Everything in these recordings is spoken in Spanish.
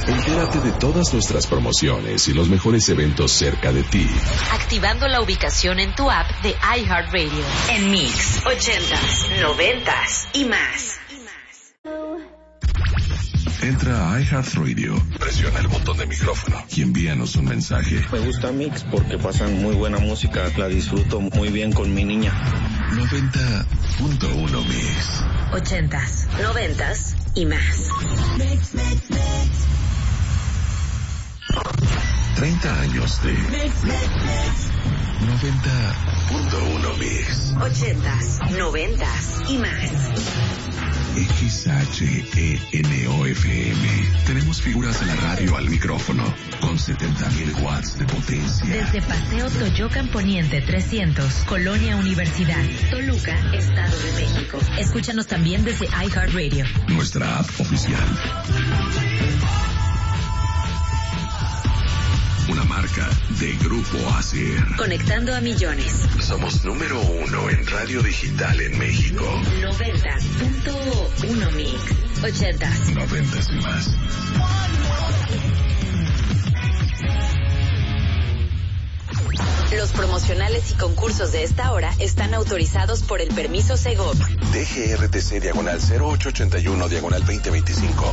Entérate de todas nuestras promociones y los mejores eventos cerca de ti. Activando la ubicación en tu app de iHeartRadio. En Mix, 80s, 90s y más. Entra a iHeartRadio, presiona el botón de micrófono y envíanos un mensaje. Me gusta Mix porque pasan muy buena música, la disfruto muy bien con mi niña. 90.1 Mix. 80s, 90s y más. 30 años de 90.1 Mix. 80s, 90s y más. XHENOFM. Tenemos figuras de la radio al micrófono con 70,000 watts de potencia. Desde Paseo Toyocan Poniente 300, Colonia Universidad, Toluca, Estado de México. Escúchanos también desde iHeartRadio. Nuestra app oficial. Una marca de Grupo ASIR. Conectando a millones. Somos número 1 en radio digital en México. 90.1 Mix. 80s. 90s y más. Los promocionales y concursos de esta hora están autorizados por el permiso Segov. DGRTC/0881/2025.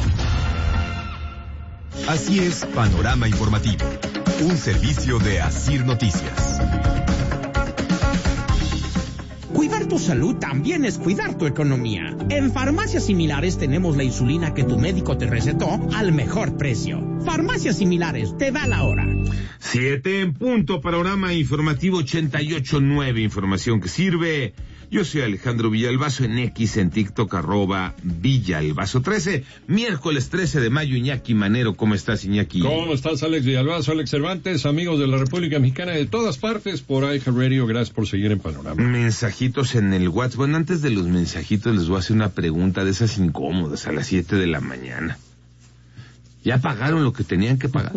Así es, Panorama Informativo, un servicio de ASIR Noticias. Cuidar tu salud también es cuidar tu economía. En Farmacias Similares tenemos la insulina que tu médico te recetó al mejor precio. Farmacias Similares, te da la hora. 7 en punto, Panorama Informativo 88.9, información que sirve. Yo soy Alejandro Villalbazo en X, en TikTok, @Villalbazo13. Miércoles 13 de mayo, Iñaki Manero. ¿Cómo estás, Iñaki? ¿Cómo estás, Alex Villalbazo, Alex Cervantes, amigos de la República Mexicana de todas partes por iHeartRadio? Gracias por seguir en Panorama. Mensajitos en el WhatsApp. Bueno, antes de los mensajitos les voy a hacer una pregunta de esas incómodas a las 7 de la mañana. ¿Ya pagaron lo que tenían que pagar?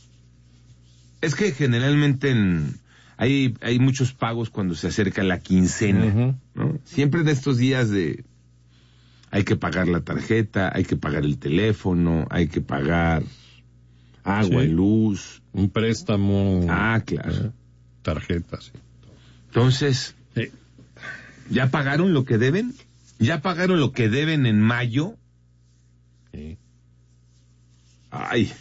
Es que generalmente hay muchos pagos cuando se acerca la quincena, ¿no? Siempre en estos días hay que pagar la tarjeta, hay que pagar el teléfono, hay que pagar agua, sí, luz. Un préstamo. Claro. Tarjetas. Entonces, sí. ¿Ya pagaron lo que deben? ¿Ya pagaron lo que deben en mayo? Sí. Ay,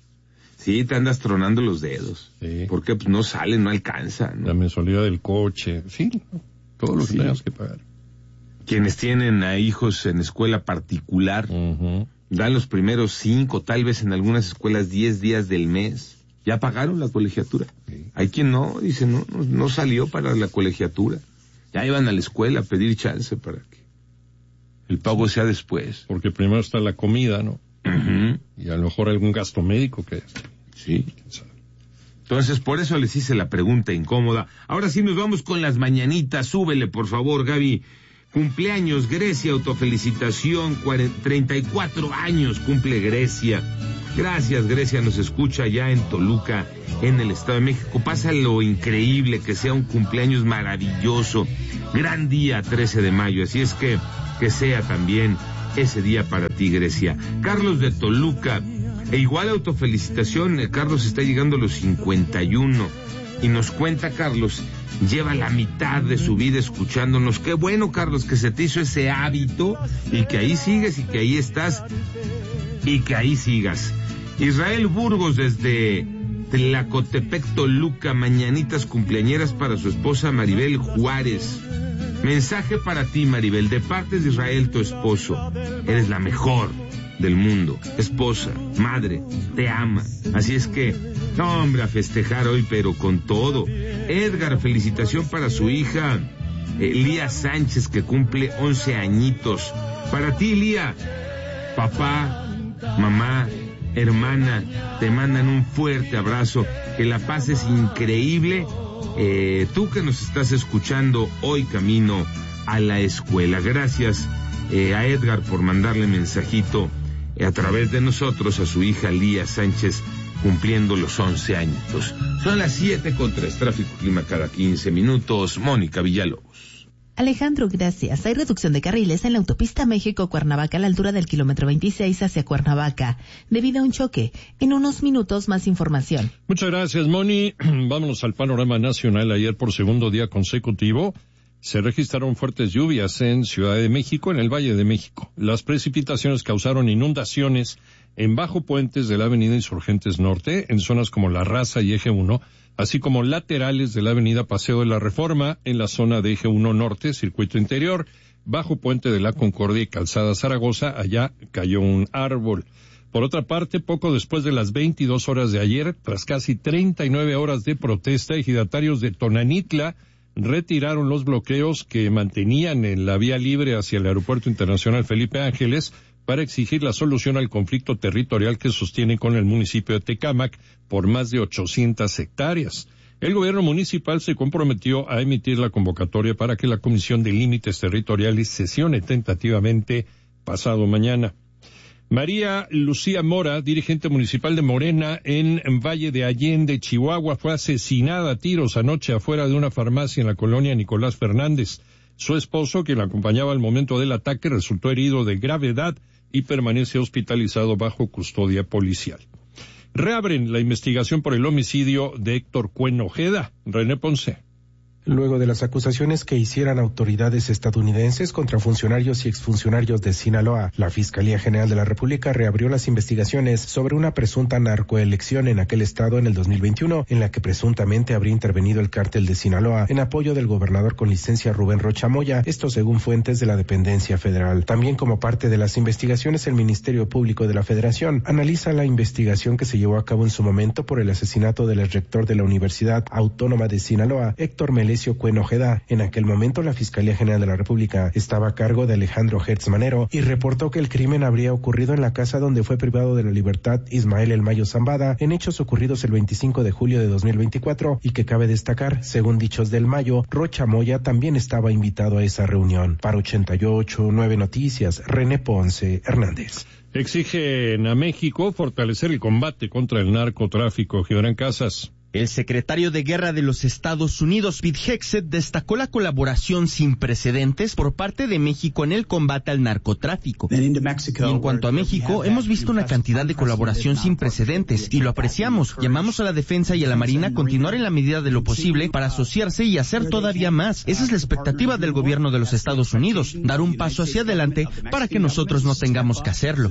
sí, te andas tronando los dedos. Sí. Porque pues no sale, no alcanza, ¿no? La mensualidad del coche. Sí, todo lo que tengas que pagar. Quienes tienen a hijos en escuela particular, dan los primeros 5, tal vez en algunas escuelas 10 días del mes. ¿Ya pagaron la colegiatura? Sí. Hay quien no, dice, no salió para la colegiatura. Ya iban a la escuela a pedir chance para que el pago sea después. Porque primero está la comida, ¿no? Y a lo mejor algún gasto médico que... Sí. Entonces, por eso les hice la pregunta incómoda. Ahora sí nos vamos con las mañanitas. Súbele, por favor, Gaby. Cumpleaños, Grecia, autofelicitación. 34 años cumple Grecia. Gracias, Grecia, nos escucha ya en Toluca, en el Estado de México. Pasa lo increíble, que sea un cumpleaños maravilloso. Gran día, 13 de mayo. Así es que sea también ese día para ti, Grecia. Carlos de Toluca, igual autofelicitación. Carlos está llegando a los 51 y nos cuenta, Carlos, lleva la mitad de su vida escuchándonos. Qué bueno, Carlos, que se te hizo ese hábito y que ahí sigues y que ahí estás y que ahí sigas. Israel Burgos desde Tlacotepec, Toluca, mañanitas cumpleañeras para su esposa Maribel Juárez. Mensaje para ti, Maribel, de parte de Israel, tu esposo. Eres la mejor del mundo, esposa, madre, te ama. Así es que, no, hombre, a festejar hoy, pero con todo. Edgar, felicitación para su hija, Lía Sánchez, que cumple 11 añitos. Para ti, Lía, papá, mamá, hermana, te mandan un fuerte abrazo, que la pases increíble. Tú que nos estás escuchando hoy camino a la escuela. Gracias a Edgar por mandarle mensajito a través de nosotros a su hija Lía Sánchez, cumpliendo los 11 añitos. Son las 7:03, tráfico clima cada 15 minutos. Mónica Villalobos. Alejandro, gracias. Hay reducción de carriles en la autopista México-Cuernavaca a la altura del kilómetro 26 hacia Cuernavaca, debido a un choque. En unos minutos más información. Muchas gracias, Moni. Vámonos al panorama nacional. Ayer, por segundo día consecutivo, se registraron fuertes lluvias en Ciudad de México, en el Valle de México. Las precipitaciones causaron inundaciones en bajo puentes de la avenida Insurgentes Norte, en zonas como La Raza y Eje 1, así como laterales de la avenida Paseo de la Reforma, en la zona de Eje 1 Norte, Circuito Interior, bajo puente de la Concordia y Calzada Zaragoza. Allá cayó un árbol. Por otra parte, poco después de las 22 horas de ayer, tras casi 39 horas de protesta, ejidatarios de Tonanitla retiraron los bloqueos que mantenían en la vía libre hacia el Aeropuerto Internacional Felipe Ángeles para exigir la solución al conflicto territorial que sostiene con el municipio de Tecámac por más de 800 hectáreas. El gobierno municipal se comprometió a emitir la convocatoria para que la Comisión de Límites Territoriales sesione tentativamente pasado mañana. María Lucía Mora, dirigente municipal de Morena en Valle de Allende, Chihuahua, fue asesinada a tiros anoche afuera de una farmacia en la colonia Nicolás Fernández. Su esposo, quien la acompañaba al momento del ataque, resultó herido de gravedad y permanece hospitalizado bajo custodia policial. Reabren la investigación por el homicidio de Héctor Cuen Ojeda. René Ponce. Luego de las acusaciones que hicieran autoridades estadounidenses contra funcionarios y exfuncionarios de Sinaloa, la Fiscalía General de la República reabrió las investigaciones sobre una presunta narcoelección en aquel estado en el 2021, en la que presuntamente habría intervenido el cártel de Sinaloa en apoyo del gobernador con licencia Rubén Rocha Moya, esto según fuentes de la dependencia federal. También como parte de las investigaciones, el Ministerio Público de la Federación analiza la investigación que se llevó a cabo en su momento por el asesinato del rector de la Universidad Autónoma de Sinaloa, Héctor Melesio Cuen Ojeda. En aquel momento, la Fiscalía General de la República estaba a cargo de Alejandro Hertz Manero y reportó que el crimen habría ocurrido en la casa donde fue privado de la libertad Ismael El Mayo Zambada, en hechos ocurridos el 25 de julio de 2024, y que cabe destacar, según dichos del Mayo, Rocha Moya también estaba invitado a esa reunión. Para 88.9 Noticias, René Ponce Hernández. Exigen a México fortalecer el combate contra el narcotráfico. Gibran Casas. El secretario de Guerra de los Estados Unidos, Pete Hegseth, destacó la colaboración sin precedentes por parte de México en el combate al narcotráfico. Y en cuanto a México, hemos visto una cantidad de colaboración sin precedentes y lo apreciamos. Llamamos a la defensa y a la Marina a continuar en la medida de lo posible para asociarse y hacer todavía más. Esa es la expectativa del gobierno de los Estados Unidos, dar un paso hacia adelante para que nosotros no tengamos que hacerlo.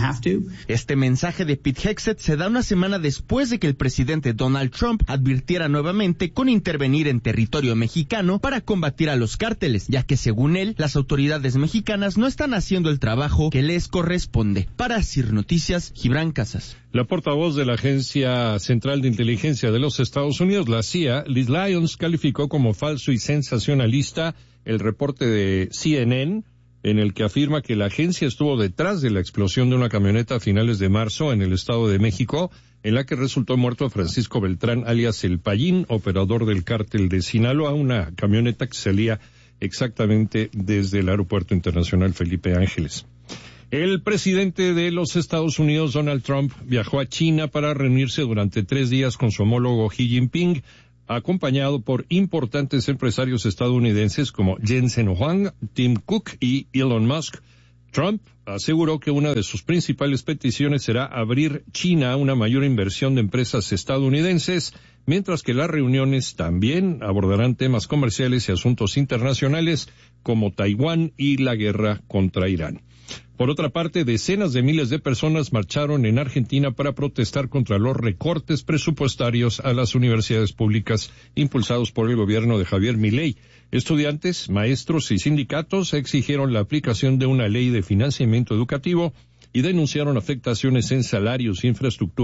Este mensaje de Pete Hegseth se da una semana después de que el presidente Donald Trump advirtiera nuevamente con intervenir en territorio mexicano para combatir a los cárteles, ya que según él, las autoridades mexicanas no están haciendo el trabajo que les corresponde. Para CIR Noticias, Gibran Casas. La portavoz de la Agencia Central de Inteligencia de los Estados Unidos, la CIA, Liz Lyons, calificó como falso y sensacionalista el reporte de CNN, en el que afirma que la agencia estuvo detrás de la explosión de una camioneta a finales de marzo en el Estado de México, en la que resultó muerto Francisco Beltrán, alias El Payín, operador del cártel de Sinaloa, una camioneta que salía exactamente desde el Aeropuerto Internacional Felipe Ángeles. El presidente de los Estados Unidos, Donald Trump, viajó a China para reunirse durante 3 días con su homólogo Xi Jinping, acompañado por importantes empresarios estadounidenses como Jensen Huang, Tim Cook y Elon Musk. Trump aseguró que una de sus principales peticiones será abrir China a una mayor inversión de empresas estadounidenses, mientras que las reuniones también abordarán temas comerciales y asuntos internacionales como Taiwán y la guerra contra Irán. Por otra parte, decenas de miles de personas marcharon en Argentina para protestar contra los recortes presupuestarios a las universidades públicas impulsados por el gobierno de Javier Milei. Estudiantes, maestros y sindicatos exigieron la aplicación de una ley de financiamiento educativo y denunciaron afectaciones en salarios e infraestructura